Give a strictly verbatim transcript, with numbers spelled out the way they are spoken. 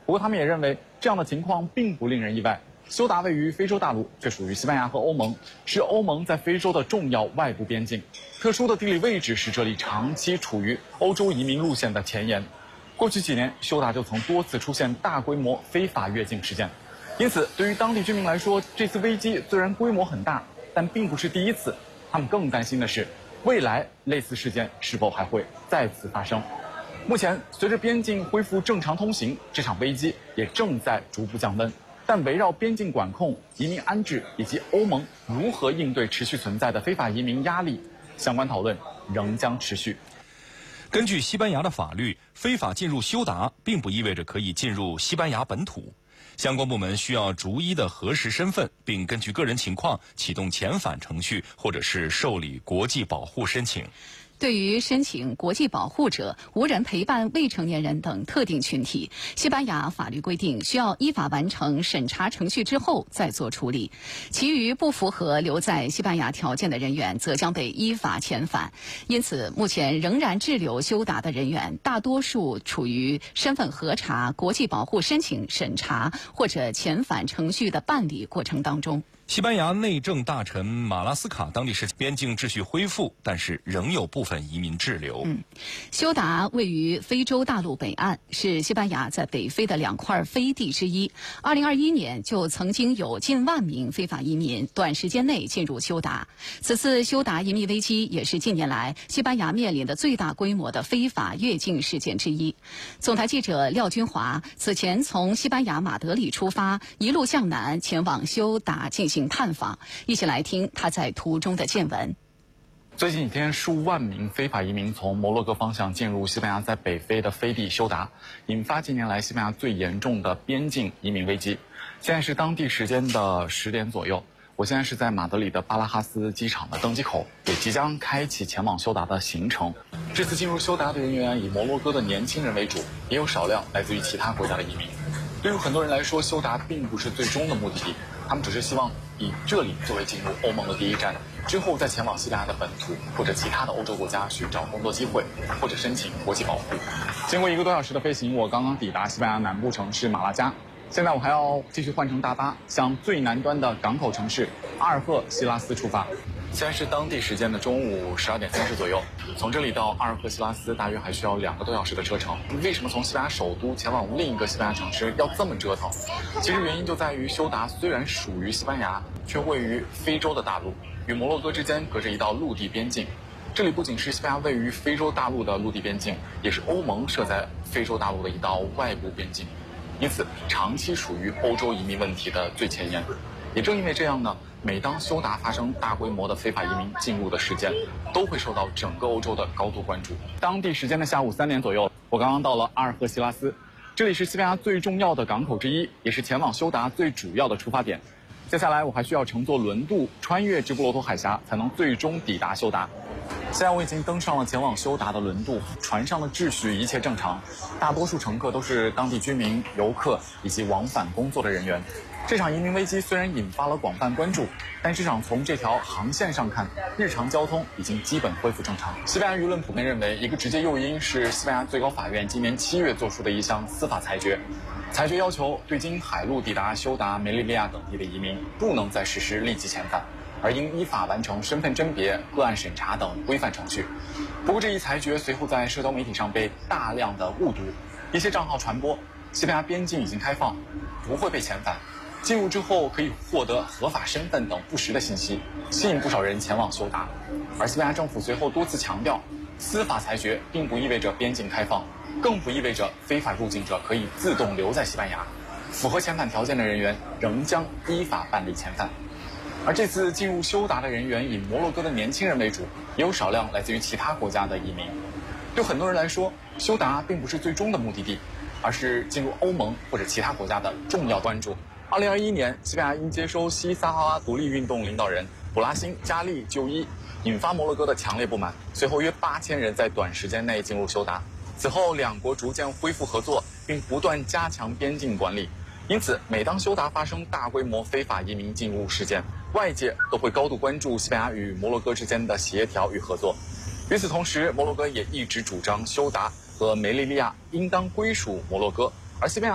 不过他们也认为这样的情况并不令人意外。休达位于非洲大陆，却属于西班牙和欧盟，是欧盟在非洲的重要外部边境。特殊的地理位置使这里长期处于欧洲移民路线的前沿。过去几年，休达就曾多次出现大规模非法越境事件。因此，对于当地居民来说，这次危机虽然规模很大，但并不是第一次。他们更担心的是，未来类似事件是否还会再次发生。目前，随着边境恢复正常通行，这场危机也正在逐步降温。但围绕边境管控、移民安置以及欧盟如何应对持续存在的非法移民压力，相关讨论仍将持续。 根据西班牙的法律，非法进入休达并不意味着可以进入西班牙本土。相关部门需要逐一的核实身份，并根据个人情况启动遣返程序，或者是受理国际保护申请。 对于申请国际保护者、无人陪伴未成年人等特定群体，西班牙法律规定需要依法完成审查程序之后再做处理。其余不符合留在西班牙条件的人员，则将被依法遣返。因此，目前仍然滞留休达的人员，大多数处于身份核查、国际保护申请审查或者遣返程序的办理过程当中。 西班牙内政大臣马拉斯卡当地时边境秩序恢复，但是仍有部分移民滞留。 嗯，休达位于非洲大陆北岸，是西班牙在北非的两块飞地之一。二零二一年就曾经有近万名非法移民短时间内进入休达。此次休达移民危机也是近年来西班牙面临的最大规模的非法越境事件之一。总台记者廖军华此前从西班牙马德里出发，一路向南前往休达进行探访，一起来听他在途中的见闻。 最近几天，数万名非法移民从摩洛哥方向进入西班牙在北非的飞地休达，引发近年来西班牙最严重的边境移民危机。现在是当地时间的十点左右，我现在是在马德里的巴拉哈斯机场的登机口，也即将开启前往休达的行程。这次进入休达的人员以摩洛哥的年轻人为主，也有少量来自于其他国家的移民。对于很多人来说，休达并不是最终的目的地，他们只是希望以这里作为进入欧盟的第一站，之后再前往西班牙的本土或者其他的欧洲国家寻找工作机会，或者申请国际保护。经过一个多小时的飞行，我刚刚抵达西班牙南部城市马拉加，现在我还要继续换乘大巴向最南端的港口城市阿尔赫西拉斯出发。现在是当地时间的中午十二点三十左右，从这里到阿尔赫西拉斯大约还需要两个多小时的车程。为什么从西班牙首都前往另一个西班牙城市要这么折腾？其实原因就在于休达虽然属于西班牙，却位于非洲的大陆，与摩洛哥之间隔着一道陆地边境。这里不仅是西班牙位于非洲大陆的陆地边境，也是欧盟设在非洲大陆的一道外部边境，因此长期处于欧洲移民问题的最前沿。也正因为这样呢，每当休达发生大规模的非法移民进入的事件，都会受到整个欧洲的高度关注。当地时间的下午三点左右，我刚刚到了阿尔赫西拉斯，这里是西班牙最重要的港口之一，也是前往休达最主要的出发点。接下来我还需要乘坐轮渡穿越直布罗陀海峡，才能最终抵达休达。现在我已经登上了前往休达的轮渡，船上的秩序一切正常，大多数乘客都是当地居民、游客以及往返工作的人员。这场移民危机虽然引发了广泛关注，但至少从这条航线上看，日常交通已经基本恢复正常。西班牙舆论普遍认为，一个直接诱因是西班牙最高法院今年七月作出的一项司法裁决，裁决要求对经海路抵达休达、梅利利亚等地的移民不能再实施立即遣返，而应依法完成身份甄别、个案审查等规范程序。不过这一裁决随后在社交媒体上被大量的误读，一些账号传播西班牙边境已经开放，不会被遣返，进入之后可以获得合法身份等不实的信息，吸引不少人前往休达。而西班牙政府随后多次强调，司法裁决并不意味着边境开放，更不意味着非法入境者可以自动留在西班牙，符合遣返条件的人员仍将依法办理遣返。而这次进入休达的人员以摩洛哥的年轻人为主，也有少量来自于其他国家的移民。对很多人来说，休达并不是最终的目的地，而是进入欧盟或者其他国家的重要关注。二零二一年，西班牙因接收西撒哈拉独立运动领导人布拉辛·加利就医，引发摩洛哥的强烈不满。随后约八千人在短时间内进入休达。此后，两国逐渐恢复合作，并不断加强边境管理。因此，每当休达发生大规模非法移民进入事件，外界都会高度关注西班牙与摩洛哥之间的协调与合作。与此同时，摩洛哥也一直主张休达和梅利利亚应当归属摩洛哥，而西班牙